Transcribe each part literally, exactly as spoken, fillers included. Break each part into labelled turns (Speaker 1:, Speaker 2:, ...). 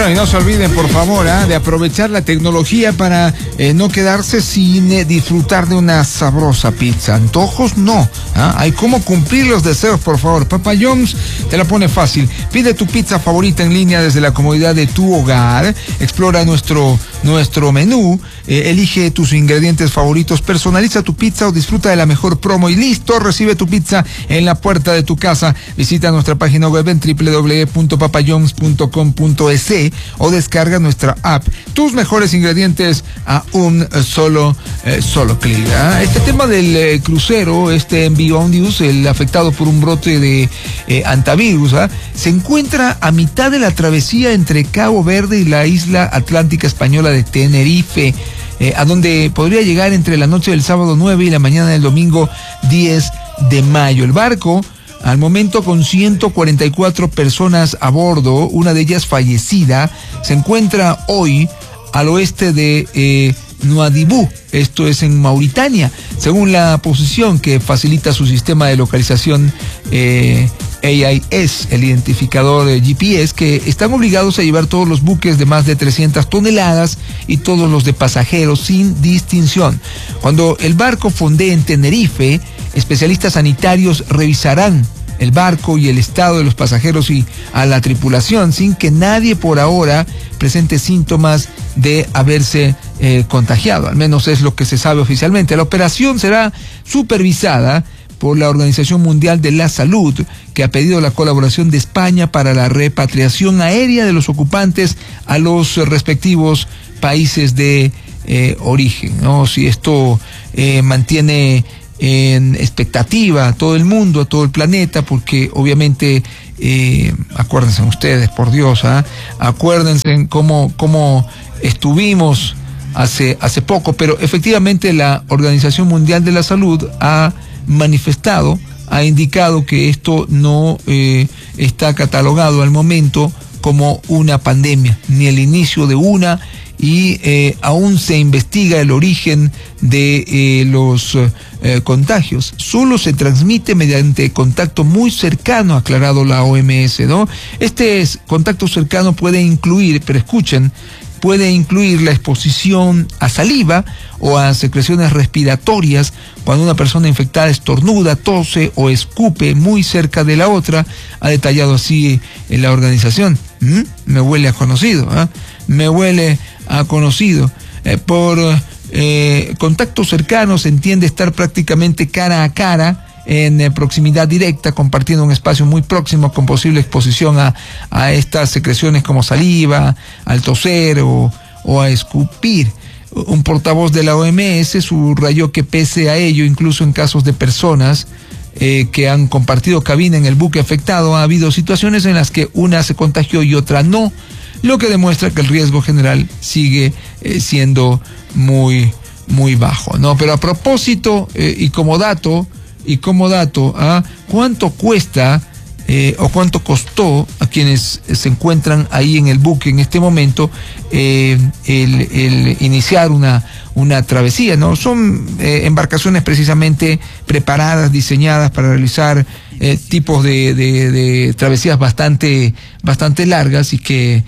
Speaker 1: Bueno, y no se olviden, por favor, ¿eh? de aprovechar la tecnología para eh, no quedarse sin eh, disfrutar de una sabrosa pizza. Antojos, no. ¿eh? Hay cómo cumplir los deseos, por favor. Papa John's te la pone fácil. Pide tu pizza favorita en línea desde la comodidad de tu hogar. Explora nuestro, nuestro menú. Eh, elige tus ingredientes favoritos. Personaliza tu pizza o disfruta de la mejor promo. Y listo, recibe tu pizza en la puerta de tu casa. Visita nuestra página web en doble u doble u doble u punto papa john's punto com punto es o descarga nuestra app. Tus mejores ingredientes a un solo eh, solo clic. ¿eh? Este tema del eh, crucero, este envío Ondius, el afectado por un brote de eh, antivirus, ¿eh? se encuentra a mitad de la travesía entre Cabo Verde y la isla atlántica española de Tenerife, eh, a donde podría llegar entre la noche del sábado nueve y la mañana del domingo diez de mayo. El barco, al momento con ciento cuarenta y cuatro personas a bordo, una de ellas fallecida, se encuentra hoy al oeste de eh, Nuadhibou, esto es en Mauritania, según la posición que facilita su sistema de localización eh, A I S, el identificador de G P S, que están obligados a llevar todos los buques de más de trescientas toneladas y todos los de pasajeros sin distinción. Cuando el barco fondee en Tenerife, especialistas sanitarios revisarán el barco y el estado de los pasajeros y a la tripulación sin que nadie por ahora presente síntomas de haberse eh, contagiado. Al menos es lo que se sabe oficialmente. La operación será supervisada por la Organización Mundial de la Salud, que ha pedido la colaboración de España para la repatriación aérea de los ocupantes a los respectivos países de eh, origen, ¿no? Si esto eh, mantiene en expectativa a todo el mundo, a todo el planeta, porque obviamente, eh, acuérdense ustedes, por Dios, ¿eh? acuérdense en cómo, cómo estuvimos hace, hace poco, pero efectivamente la Organización Mundial de la Salud ha manifestado, ha indicado que esto no eh, está catalogado al momento como una pandemia, ni el inicio de una, y eh, aún se investiga el origen de eh, los eh, contagios. Solo se transmite mediante contacto muy cercano, ha aclarado la O M S, ¿no? Este es, contacto cercano puede incluir, pero escuchen, puede incluir la exposición a saliva o a secreciones respiratorias cuando una persona infectada estornuda, tose o escupe muy cerca de la otra, ha detallado así en la organización. ¿Mm? Me huele a conocido, ¿eh? me huele a conocido. Eh, por eh, contacto cercano se entiende estar prácticamente cara a cara, en eh, proximidad directa, compartiendo un espacio muy próximo con posible exposición a, a estas secreciones como saliva, al toser o, o a escupir. Un portavoz de la O M S subrayó que pese a ello, incluso en casos de personas eh, que han compartido cabina en el buque afectado, ha habido situaciones en las que una se contagió y otra no, lo que demuestra que el riesgo general sigue eh, siendo muy, muy bajo, ¿no? Pero a propósito, eh, y como dato, y como dato, ¿ah? ¿cuánto cuesta eh, o cuánto costó a quienes se encuentran ahí en el buque en este momento eh, el, el iniciar una, una travesía, ¿no? Son eh, embarcaciones precisamente preparadas, diseñadas para realizar eh, tipos de, de, de travesías bastante, bastante largas y que,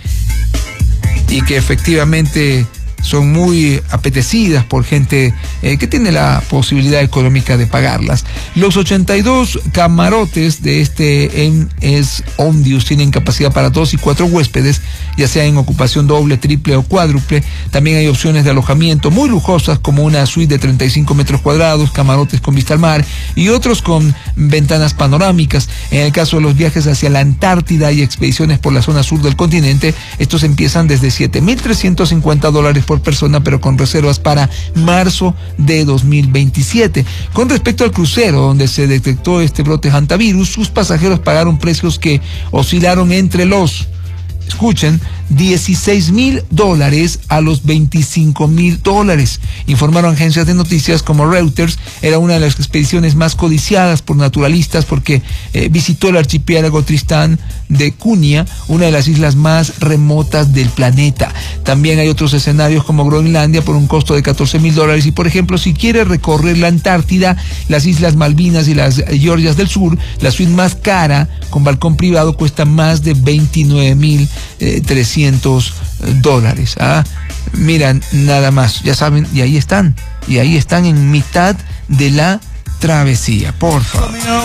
Speaker 1: y que efectivamente son muy apetecidas por gente eh, que tiene la posibilidad económica de pagarlas. Los ochenta y dos camarotes de este M S Ondius tienen capacidad para dos y cuatro huéspedes, ya sea en ocupación doble, triple o cuádruple. También hay opciones de alojamiento muy lujosas, como una suite de treinta y cinco metros cuadrados, camarotes con vista al mar y otros con ventanas panorámicas. En el caso de los viajes hacia la Antártida y expediciones por la zona sur del continente, estos empiezan desde siete mil trescientos cincuenta dólares por persona, pero con reservas para marzo de dos mil veintisiete. Con respecto al crucero, donde se detectó este brote de hantavirus, sus pasajeros pagaron precios que oscilaron entre los, escuchen, dieciséis mil dólares a los veinticinco mil dólares. Informaron agencias de noticias como Reuters. Era una de las expediciones más codiciadas por naturalistas porque eh, visitó el archipiélago Tristán de Cunha, una de las islas más remotas del planeta. También hay otros escenarios como Groenlandia por un costo de catorce mil dólares y, por ejemplo, si quiere recorrer la Antártida, las Islas Malvinas y las Georgias del Sur, la suite más cara con balcón privado cuesta más de veintinueve mil eh, trescientos dólares. ¿ah? Mira, nada más, ya saben, y ahí están, y ahí están en mitad de la travesía, por favor.